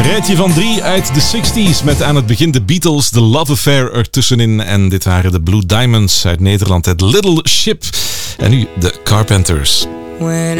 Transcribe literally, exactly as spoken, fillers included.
Een rijtje van drie uit de zestig's met aan het begin de Beatles, The Love Affair ertussenin. En dit waren de Blue Diamonds uit Nederland, het Little Ship. En nu de Carpenters. When